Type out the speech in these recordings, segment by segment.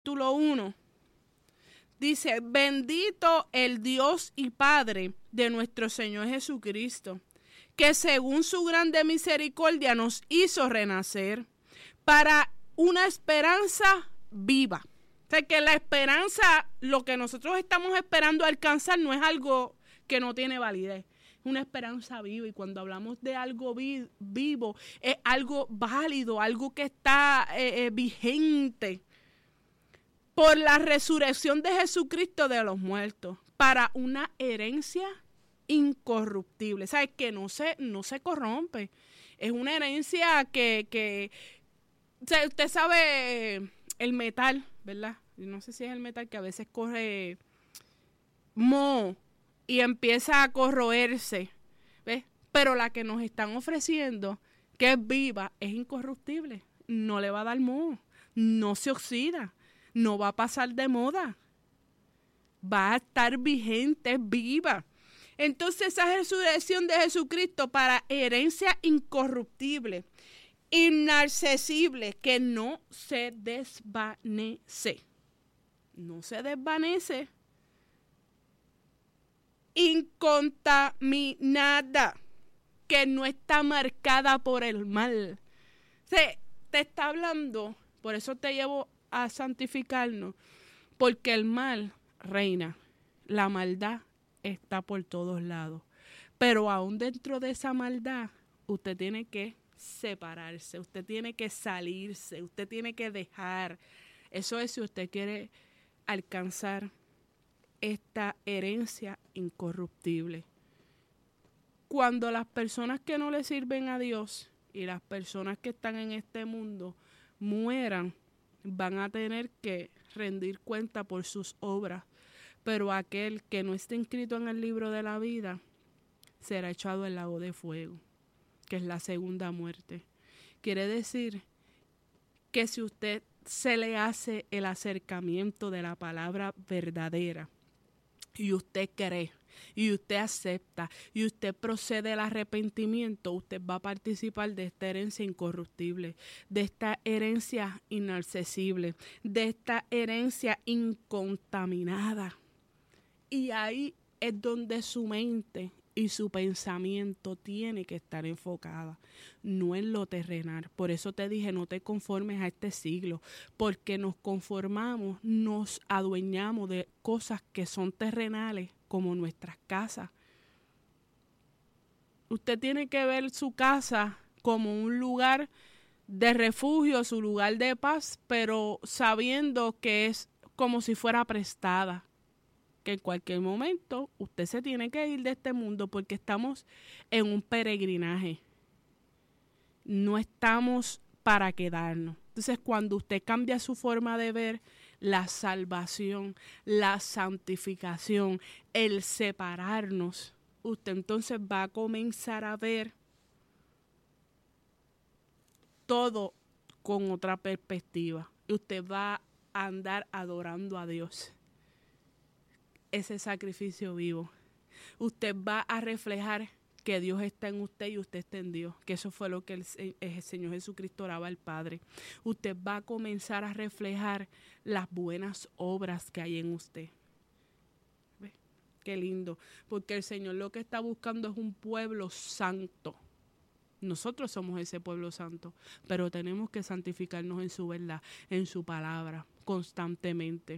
capítulo 1, dice: bendito el Dios y Padre de nuestro Señor Jesucristo, que según su grande misericordia nos hizo renacer para una esperanza viva. O sea, que la esperanza, lo que nosotros estamos esperando alcanzar, no es algo que no tiene validez. Es una esperanza viva. Y cuando hablamos de algo vivo, es algo válido, algo que está vigente. Por la resurrección de Jesucristo de los muertos, para una herencia incorruptible. ¿Sabes? Que no se corrompe. Es una herencia que o sea, usted sabe el metal, ¿verdad? No sé si es el metal que a veces corre moho y empieza a corroerse, ¿ves? Pero la que nos están ofreciendo, que es viva, es incorruptible. No le va a dar moho, no se oxida, no va a pasar de moda. Va a estar vigente, viva. Entonces esa resurrección de Jesucristo para herencia incorruptible, inaccesible, que no se desvanece. No se desvanece. Incontaminada, que no está marcada por el mal. Te está hablando, por eso te llevo a santificarnos, porque el mal reina, la maldad está por todos lados. Pero aún dentro de esa maldad, usted tiene que separarse, usted tiene que salirse, usted tiene que dejar. Eso es si usted quiere alcanzar esta herencia incorruptible. Cuando las personas que no le sirven a Dios y las personas que están en este mundo mueran, van a tener que rendir cuenta por sus obras. Pero aquel que no esté inscrito en el libro de la vida será echado al lago de fuego, que es la segunda muerte. Quiere decir que si usted se le hace el acercamiento de la palabra verdadera y usted cree y usted acepta y usted procede al arrepentimiento, usted va a participar de esta herencia incorruptible, de esta herencia inaccesible, de esta herencia incontaminada. Y ahí es donde su mente y su pensamiento tiene que estar enfocada, no en lo terrenal. Por eso te dije, no te conformes a este siglo, porque nos conformamos, nos adueñamos de cosas que son terrenales, como nuestras casas. Usted tiene que ver su casa como un lugar de refugio, su lugar de paz, pero sabiendo que es como si fuera prestada, que en cualquier momento usted se tiene que ir de este mundo, porque estamos en un peregrinaje. No estamos para quedarnos. Entonces, cuando usted cambia su forma de ver la salvación, la santificación, el separarnos, usted entonces va a comenzar a ver todo con otra perspectiva. Y usted va a andar adorando a Dios. Ese sacrificio vivo. Usted va a reflejar que Dios está en usted y usted está en Dios, que eso fue lo que el Señor Jesucristo oraba al Padre. Usted va a comenzar a reflejar las buenas obras que hay en usted. ¿Ve? Qué lindo, porque el Señor lo que está buscando es un pueblo santo. Nosotros somos ese pueblo santo, pero tenemos que santificarnos en su verdad, en su palabra, constantemente.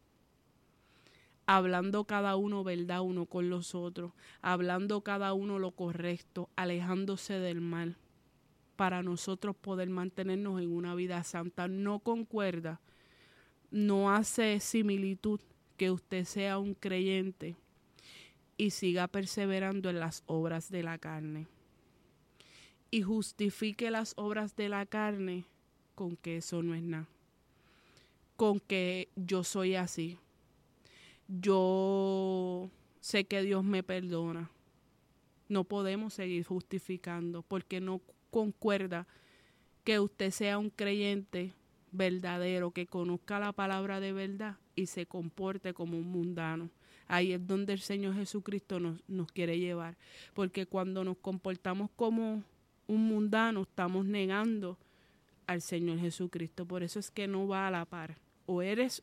Hablando cada uno verdad uno con los otros, hablando cada uno lo correcto, alejándose del mal, para nosotros poder mantenernos en una vida santa. No concuerda, no hace similitud que usted sea un creyente y siga perseverando en las obras de la carne y justifique las obras de la carne con que eso no es nada, con que yo soy así. Yo sé que Dios me perdona. No podemos seguir justificando, porque no concuerda que usted sea un creyente verdadero, que conozca la palabra de verdad y se comporte como un mundano. Ahí es donde el Señor Jesucristo nos quiere llevar, porque cuando nos comportamos como un mundano estamos negando al Señor Jesucristo. Por eso es que no va a la par o eres